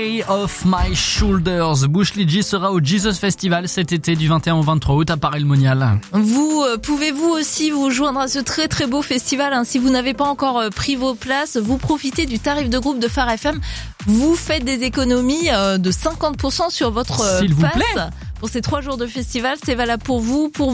Off My Shoulders. Bush League sera au Jesus Festival cet été du 21 au 23 août à Paray-le-Monial. Vous pouvez-vous aussi vous joindre à ce très très beau festival, hein. Si vous n'avez pas encore pris vos places, vous profitez du tarif de groupe de Phare FM. Vous faites des économies de 50% sur votre S'il vous passe plaît. pour ces 3 jours de festival. C'est valable pour vous, pour